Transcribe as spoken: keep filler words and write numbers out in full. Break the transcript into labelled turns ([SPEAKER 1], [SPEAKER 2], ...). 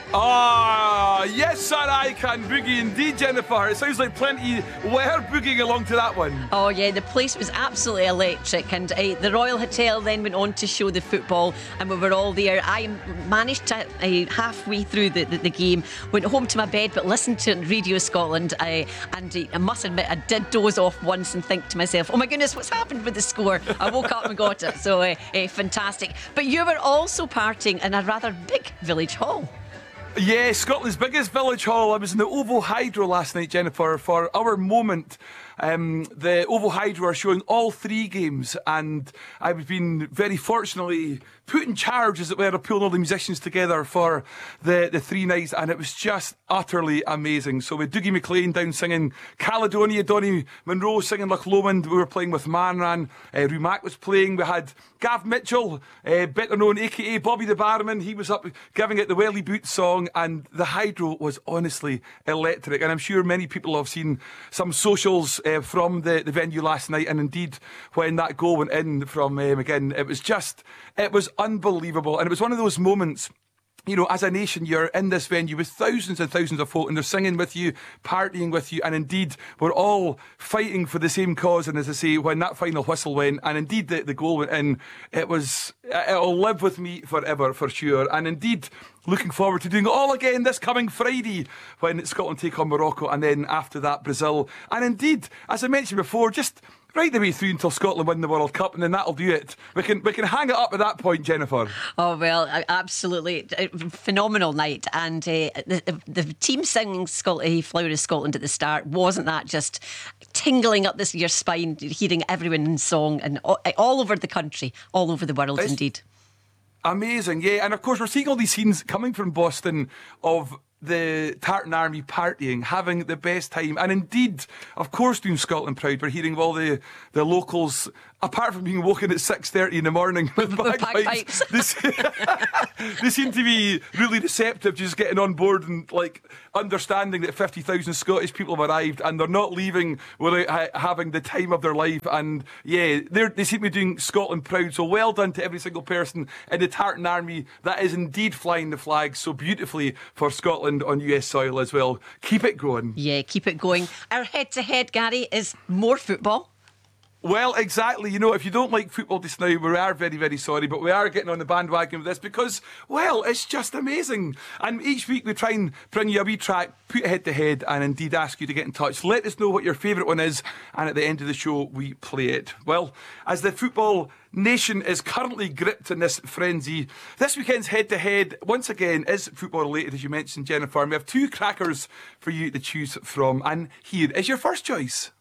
[SPEAKER 1] Ah, yes, sir, I can boogie indeed, Jennifer. It sounds like plenty were boogieing along to that one.
[SPEAKER 2] Oh, yeah, the place was absolutely electric. And uh, the Royal Hotel then went on to show the football, and we were all there. I managed to, uh, halfway through the, the, the game, went home to my bed, but listened to Radio Scotland. Uh, and uh, I must admit, I did doze off once and think to myself, oh my goodness, what's happened with the score? I woke up and got it. So, uh, uh, fantastic. But you were also partying in a rather big village hall.
[SPEAKER 1] Yeah, Scotland's biggest village hall. I was in the OVO Hydro last night, Jennifer, for our moment. Um, the OVO Hydro are showing all three games, and I've been very fortunately put in charge, as it were, of pulling all the musicians together for the, the three nights, and it was just utterly amazing. So with Dougie MacLean down singing Caledonia, Donny Monroe singing Loch Lomond, we were playing with Manran, uh, Rumac was playing, we had Gav Mitchell, uh, better known aka Bobby the Barman, he was up giving it the Welly Boots song, and the Hydro was honestly electric, and I'm sure many people have seen some socials uh, from the, the venue last night, and indeed when that goal went in from um, again, it was just, it was unbelievable, and it was one of those moments. You know, as a nation, you're in this venue with thousands and thousands of folk, and they're singing with you, partying with you, and indeed, we're all fighting for the same cause. And as I say, when that final whistle went, and indeed the, the goal went in, it was, it'll live with me forever, for sure. And indeed, looking forward to doing it all again this coming Friday when Scotland take on Morocco, and then after that, Brazil. And indeed, as I mentioned before, just right the way through until Scotland win the World Cup, and then that'll do it. We can we can hang it up at that point, Jennifer.
[SPEAKER 2] Oh, well, absolutely. Phenomenal night. And uh, the, the, the team singing Scotland, Flower of Scotland at the start, wasn't that just tingling up this your spine, hearing everyone in song, and all, all over the country, all over the world, it's indeed.
[SPEAKER 1] Amazing, yeah. And of course, we're seeing all these scenes coming from Boston of the Tartan Army partying, having the best time, and indeed, of course, doing Scotland proud. We're hearing all the, the locals, apart from being woken at six thirty in the morning with bagpipes, they, they seem to be really receptive, just getting on board and like understanding that fifty thousand Scottish people have arrived and they're not leaving without ha- having the time of their life. And yeah, they seem to be doing Scotland proud. So well done to every single person in the Tartan Army that is indeed flying the flag so beautifully for Scotland on U S soil as well. Keep it going.
[SPEAKER 2] Yeah, keep it going. Our head-to-head, Gary, is more football.
[SPEAKER 1] Well, exactly. You know, if you don't like football just now, we are very, very sorry, but we are getting on the bandwagon with this because, well, it's just amazing. And each week we try and bring you a wee track, put it head to head, and indeed ask you to get in touch. Let us know what your favourite one is, and at the end of the show, we play it. Well, as the football nation is currently gripped in this frenzy, this weekend's head to head, once again, is football related, as you mentioned, Jennifer. And we have two crackers for you to choose from, and here is your first choice.